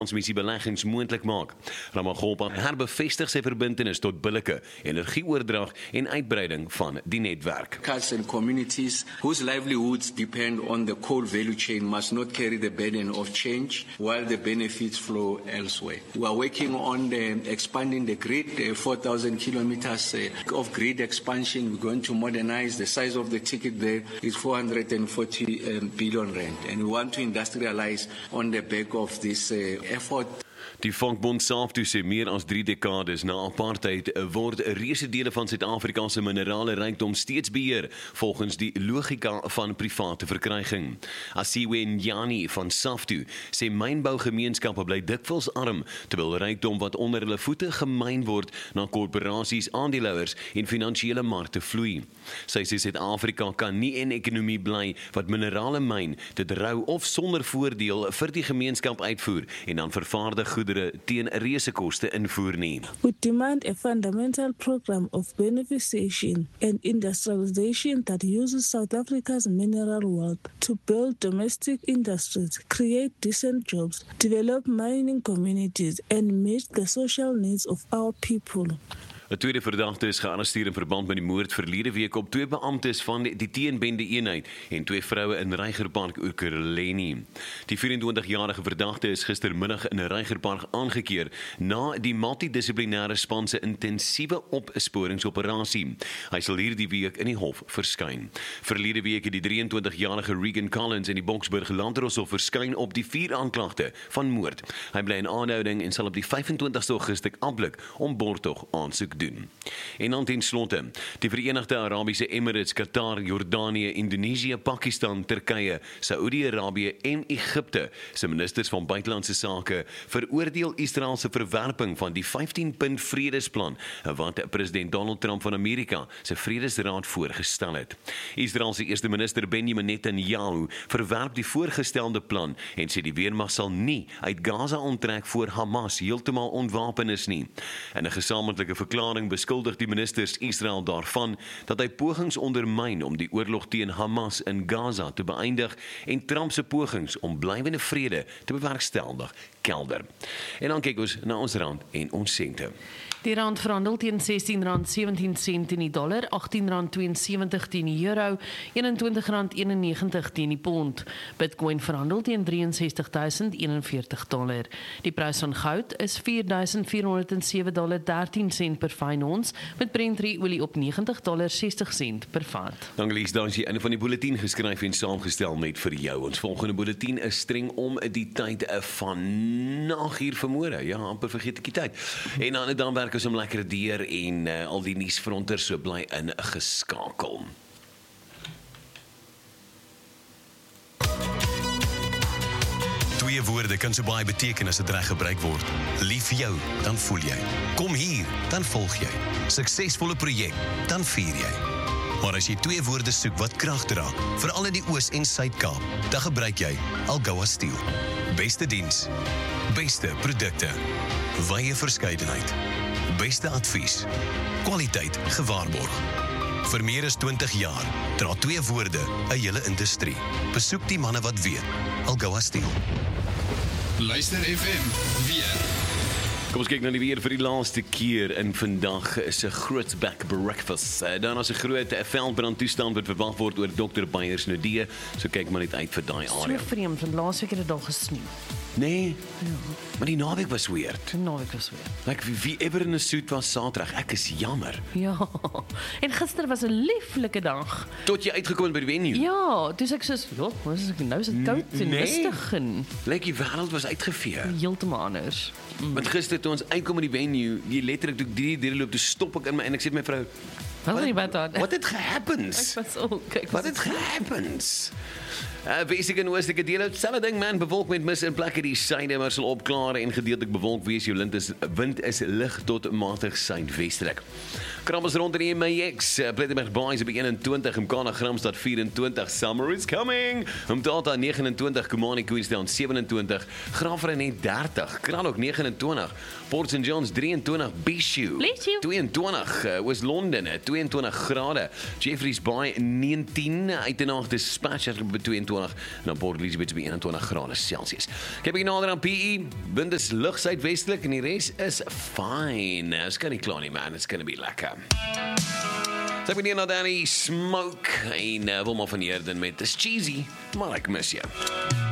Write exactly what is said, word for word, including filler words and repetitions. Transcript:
transmissie beleggings moontlik maak. Ramaphosa herbevestig sy verbintenis tot billike energieoordrag en uitbreiding van die netwerk. Cultures and communities whose livelihoods depend on the coal value chain must not carry the burden of change while the benefits flow elsewhere. We are working on the expanding the grid, uh, four thousand kilometers uh, of grid expansion. We're going to modernize. The size of the ticket there is four hundred forty um, billion rand, and we want to industrialize on the back of this uh, effort. Die vakbond SAFTU sê meer as drie dekades na apartheid word reuse dele van Suid-Afrika se minerale rykdom steeds beheer volgens die logika van private verkryging. Asiwe Njani van SAFTU sê mynbougemeenskappe bly dikwels arm terwyl rykdom wat onder hulle voete gemyn word na korporasies, aandeelhouers en finansiële markte vloei. Sy sê Suid-Afrika kan nie 'n ekonomie bly wat minerale myn, dit rou of sonder voordeel vir die gemeenskap uitvoer en dan vervaardig goedere teen reusekoste invoer nie. We demand a fundamental program of beneficiation and industrialization that uses South Africa's mineral wealth to build domestic industries, create decent jobs, develop mining communities, and meet the social needs of our people. 'n Tweede verdagte is gearresteer in verband met die moord verlede week op twee beamptes van die teenbende eenheid en twee vroue in Reigerpark Ekurhuleni. Die vyf-en-twintigjarige verdagte is gistermiddag in Reigerpark aangekeer na die multidissiplinêre span se intensiewe opsporingsoperasie. Hy sal hierdie week in die hof verskyn. Verlede week het die drieëntwintigjarige Regan Collins in die Boksburg Landdroshof verskyn op die vier aanklagte van moord. Hy bly in aanhouding en sal op die vyf-en-twintigste Augustus aanblik om borgtog aansoek doen. En dan ten slotte, die Verenigde Arabiese Emirates, Qatar, Jordanië, Indonesië, Pakistan, Turkye, Saudi-Arabië en Egipte se ministers van buitelandse sake veroordeel Israel se verwerping van die vyftien-punt vredesplan wat president Donald Trump van Amerika se Vredesraad voorgestel het. Israel se eerste minister Benjamin Netanyahu verwerp die voorgestelde plan en sê die weermag sal nie uit Gaza onttrek voor Hamas heeltemal ontwapen is nie. In 'n gesamentlike verklaring beskuldig die ministers Israel daarvan dat hy pogings ondermyn om die oorlog teen Hamas in Gaza te beëindig en Trump se pogings om blywende vrede te bewerkstellig kelder. En dan kyk ons na ons rand en ons sente. Die rand verhandel teen sestien rand sewentien sent in die dollar, agttien rand tweeënsewentig teen die euro, eenentwintig rand eenennegentig teen die pond. Bitcoin verhandel teen drie en sestig duisend eenenveertig dollar. Die prys van goud is vier duisend vierhonderd en sewe dollar dertien sent per fyn ons, met Brent-olie op negentig dollar sestig sent per vat. Dan lees dan jy een van die bulletin geskryf en saamgestel met vir jou. Ons volgende bulletin is streng om die tyd van nag hier vanmôre. Ja, amper vergeet ek die tyd. En dan dan werk ons om lekker deur en uh, al die nuusfronte so bly in geskakel. Twee woorde kan so baie beteken as dit reg gebruik word. Lief jou, dan voel jy. Kom hier, dan volg jy. Suksesvolle projek, dan vier jy. Maar as jy twee woorde soek wat krag dra, veral in die Oos- en Suid-Kaap, dan gebruik jy Algoa Steel. Beste diens, beste produkte, wye verskeidenheid, beste advies, kwaliteit gewaarborg. Vir meer as twintig jaar dra twee woorde 'n hele industrie. Besoek die manne wat weet. Algoa Steel. Luister F M, weer. Kom ons kyk na die weer vir die laaste keer in vandag is 'n groot back breakfast. Dan as 'n groot veldbrandtoestand wat verwag word oor dokter Beyersnodee, so kyk maar net uit vir daai area. So vreemd, want laasweek het dit al gesneeu. Nee, ja. Maar die naweek was weird. Die naweek was weird. Like wie, wie ever in 'n soet was Saterdag, ek is jammer. Ja, en gister was 'n lieflike dag. Tot jy uitgekom het by die venue. Ja, toe ek soos, ja, wat is ek nou, is dit koud en rustig en lyk die wêreld was uitgevee. Heeltemal anders. Mm. Want gister toe ons uitkom by die venue, die letterlik toe die deur loop, toe stop ek in my en ek sê my vrou, wat het wat What het gehappens? Ek was ook, kyk. Wat het gehappens? Uh, Westelike en oostelike dele, selfde ding man, bewolk met mis in plekke die suide, maar sal opklaar en gedeeltelik bewolk wees. Jou wind is, wind is lig tot matig suidwestelik. Krabbels rond in die M A X, uh, Plettenberg Boys op eenentwintig, Mkana Gramstad vierentwintig, Summer is coming, Mtata negenentwintig, Kumani Queenstown sewenentwintig, Graafrenet dertig, Kralok negenentwintig, Port Saint John's drieëntwintig, Bishu tweeëntwintig, uh, West-London tweeëntwintig grade, Jeffreys Bay negentien, Uitenaag Dispatch, ek by tweeëntwintig en dan Port Elizabeth by eenentwintig grade Celsius. Ek heb hier nader aan P E, wind is lig suidwestelik en die res is fine. It's gonna be cloudy, man. It's gonna be lekker. So ek ben hier na Danny Smoke en uh, Wilma van Heerden met Is Cheesy, maar ek mis jou.